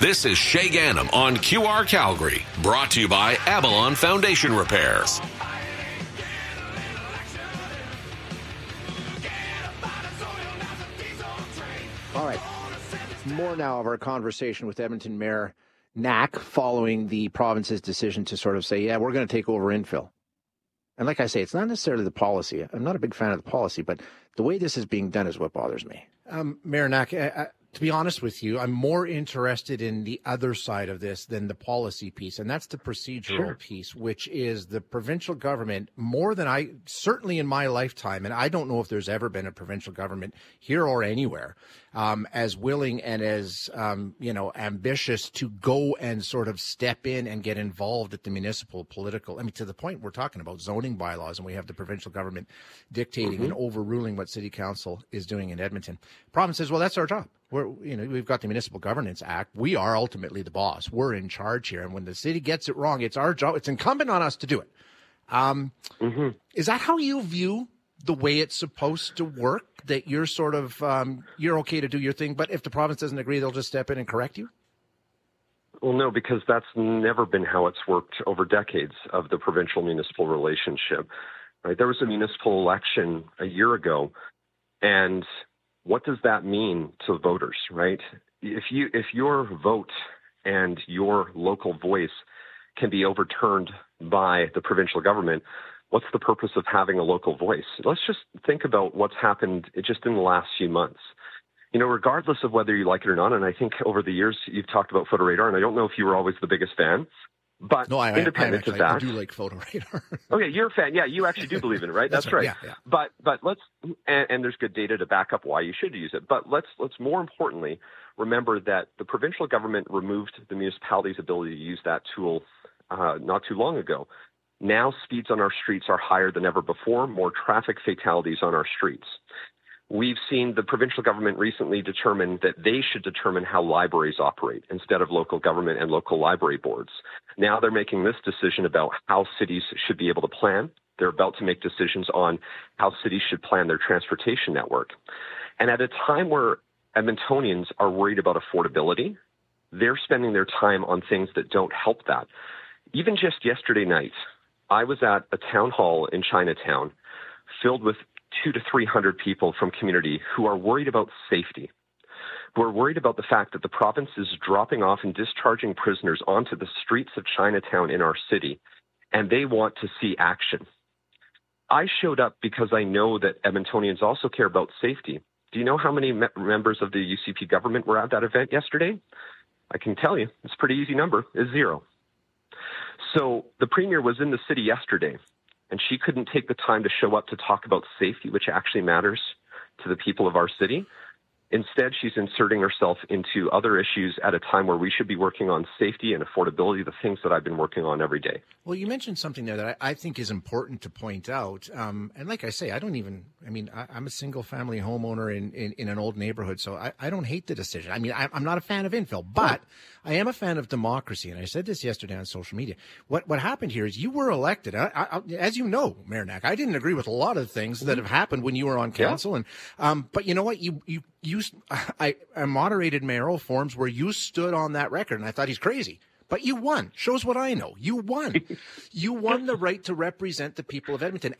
This is Shay Gannam on QR Calgary, brought to you by Avalon Foundation Repairs. All right. More now of our conversation with Edmonton Mayor Knack following the province's decision to sort of say, yeah, we're going to take over infill. And like I say, it's not necessarily the policy. I'm not a big fan of the policy, but the way this is being done is what bothers me. Mayor Knack, to be honest with you, I'm more interested in the other side of this than the policy piece, and that's the procedural piece, which is the provincial government, more than certainly in my lifetime, and I don't know if there's ever been a provincial government here or anywhere, as willing and as, ambitious to go and sort of step in and get involved at the municipal political, to the point we're talking about zoning bylaws, and we have the provincial government dictating and overruling what city council is doing in Edmonton. Province says, well, that's our job. We've got the Municipal Governance Act. We are ultimately the boss. We're in charge here. And when the city gets it wrong, it's our job. It's incumbent on us to do it. Is that how you view the way it's supposed to work? That you're sort of, you're okay to do your thing, but if the province doesn't agree, they'll just step in and correct you? Well, no, because that's never been how it's worked over decades of the provincial-municipal relationship. Right? There was a municipal election a year ago, and what does that mean to voters, right? If your vote and your local voice can be overturned by the provincial government, what's the purpose of having a local voice? Let's just think about what's happened just in the last few months. Regardless of whether you like it or not, and I think over the years you've talked about Photo Radar, and I don't know if you were always the biggest fan, but independent of that, I do like Photo Radar. Okay, you're a fan. Yeah, you actually do believe in it, right? That's right. Yeah. But let's and there's good data to back up why you should use it. But let's more importantly remember that the provincial government removed the municipality's ability to use that tool not too long ago. Now speeds on our streets are higher than ever before. More traffic fatalities on our streets. We've seen the provincial government recently determine that they should determine how libraries operate instead of local government and local library boards. Now they're making this decision about how cities should be able to plan. They're about to make decisions on how cities should plan their transportation network. And at a time where Edmontonians are worried about affordability, they're spending their time on things that don't help that. Even just yesterday night, I was at a town hall in Chinatown filled with 200 to 300 people from community who are worried about safety, who are worried about the fact that the province is dropping off and discharging prisoners onto the streets of Chinatown in our city, and they want to see action. I showed up because I know that Edmontonians also care about safety. Do you know how many members of the UCP government were at that event yesterday? I can tell you, it's a pretty easy number, it's 0. So the premier was in the city yesterday, and she couldn't take the time to show up to talk about safety, which actually matters to the people of our city. Instead, she's inserting herself into other issues at a time where we should be working on safety and affordability, the things that I've been working on every day. Well, you mentioned something there that I think is important to point out. And like I say, I'm a single-family homeowner in an old neighborhood, so I don't hate the decision. I'm not a fan of infill, but I am a fan of democracy. And I said this yesterday on social media. What happened here is you were elected. As you know, Mayor Knack, I didn't agree with a lot of things that have happened when you were on council. And but you know what? I moderated mayoral forums where you stood on that record, and I thought he's crazy. But you won. Shows what I know. You won. You won the right to represent the people of Edmonton.